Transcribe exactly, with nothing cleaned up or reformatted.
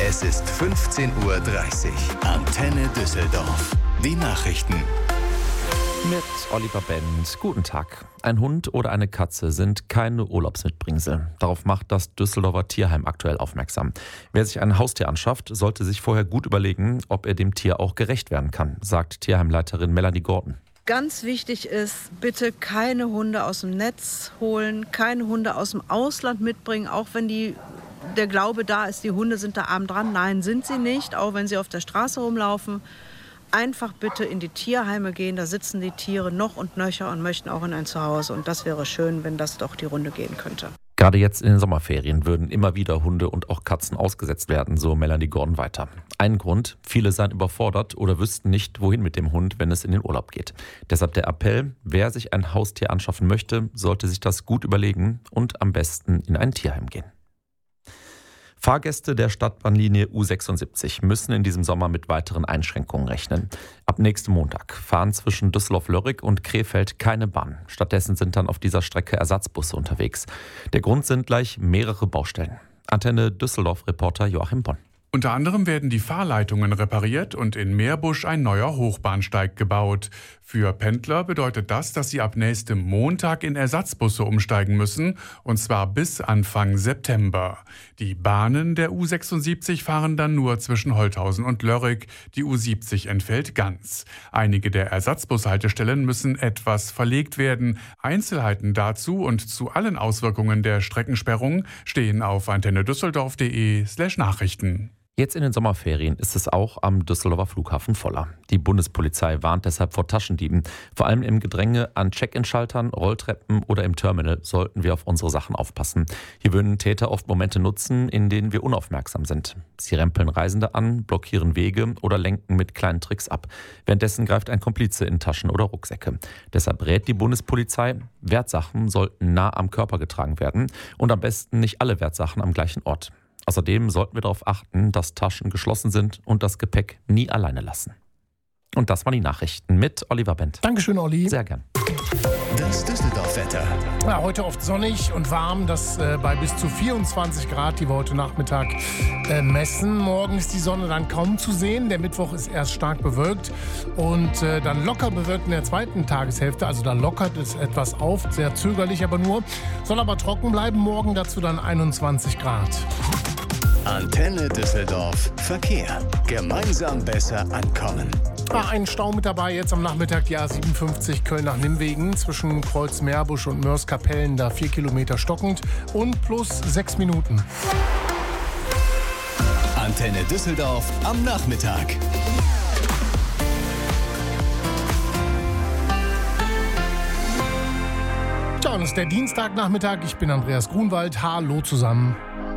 Es ist fünfzehn Uhr dreißig. Antenne Düsseldorf. Die Nachrichten. Mit Oliver Benz. Guten Tag. Ein Hund oder eine Katze sind keine Urlaubsmitbringsel. Darauf macht das Düsseldorfer Tierheim aktuell aufmerksam. Wer sich ein Haustier anschafft, sollte sich vorher gut überlegen, ob er dem Tier auch gerecht werden kann, sagt Tierheimleiterin Melanie Gordon. Ganz wichtig ist, bitte keine Hunde aus dem Netz holen, keine Hunde aus dem Ausland mitbringen, auch wenn die, der Glaube da ist, die Hunde sind da arm dran. Nein, sind sie nicht, auch wenn sie auf der Straße rumlaufen. Einfach bitte in die Tierheime gehen, da sitzen die Tiere noch und nöcher und möchten auch in ein Zuhause. Und das wäre schön, wenn das doch die Runde gehen könnte. Gerade jetzt in den Sommerferien würden immer wieder Hunde und auch Katzen ausgesetzt werden, so Melanie Gordon weiter. Ein Grund, viele seien überfordert oder wüssten nicht, wohin mit dem Hund, wenn es in den Urlaub geht. Deshalb der Appell, wer sich ein Haustier anschaffen möchte, sollte sich das gut überlegen und am besten in ein Tierheim gehen. Fahrgäste der Stadtbahnlinie U sechsundsiebzig müssen in diesem Sommer mit weiteren Einschränkungen rechnen. Ab nächstem Montag fahren zwischen Düsseldorf-Lörrick und Krefeld keine Bahn. Stattdessen sind dann auf dieser Strecke Ersatzbusse unterwegs. Der Grund sind gleich mehrere Baustellen. Antenne Düsseldorf-Reporter Joachim Bonn. Unter anderem werden die Fahrleitungen repariert und in Meerbusch ein neuer Hochbahnsteig gebaut. Für Pendler bedeutet das, dass sie ab nächstem Montag in Ersatzbusse umsteigen müssen, und zwar bis Anfang September. Die Bahnen der U sechsundsiebzig fahren dann nur zwischen Holthausen und Lörrick. Die U siebzig entfällt ganz. Einige der Ersatzbushaltestellen müssen etwas verlegt werden. Einzelheiten dazu und zu allen Auswirkungen der Streckensperrung stehen auf antennedüsseldorf.de slash Nachrichten. Jetzt in den Sommerferien ist es auch am Düsseldorfer Flughafen voller. Die Bundespolizei warnt deshalb vor Taschendieben. Vor allem im Gedränge an Check-in-Schaltern, Rolltreppen oder im Terminal sollten wir auf unsere Sachen aufpassen. Hier würden Täter oft Momente nutzen, in denen wir unaufmerksam sind. Sie rempeln Reisende an, blockieren Wege oder lenken mit kleinen Tricks ab. Währenddessen greift ein Komplize in Taschen oder Rucksäcke. Deshalb rät die Bundespolizei, Wertsachen sollten nah am Körper getragen werden und am besten nicht alle Wertsachen am gleichen Ort. Außerdem sollten wir darauf achten, dass Taschen geschlossen sind und das Gepäck nie alleine lassen. Und das waren die Nachrichten mit Oliver Bendt. Dankeschön, Olli. Sehr gern. Das Düsseldorf-Wetter. Ja, heute oft sonnig und warm, das äh, bei bis zu vierundzwanzig Grad, die wir heute Nachmittag äh, messen. Morgen ist die Sonne dann kaum zu sehen. Der Mittwoch ist erst stark bewölkt und äh, dann locker bewölkt in der zweiten Tageshälfte. Also da lockert es etwas auf, sehr zögerlich aber nur. Soll aber trocken bleiben. Morgen dazu dann einundzwanzig Grad. Antenne Düsseldorf. Verkehr. Gemeinsam besser ankommen. Ah, ein Stau mit dabei jetzt am Nachmittag, die A siebenundfünfzig Köln nach Nimwegen. Zwischen Kreuz Meerbusch und Mörs-Kapellen da vier Kilometer stockend und plus sechs Minuten. Antenne Düsseldorf am Nachmittag. Tja, und es ist der Dienstagnachmittag. Ich bin Andreas Grunwald. Hallo zusammen.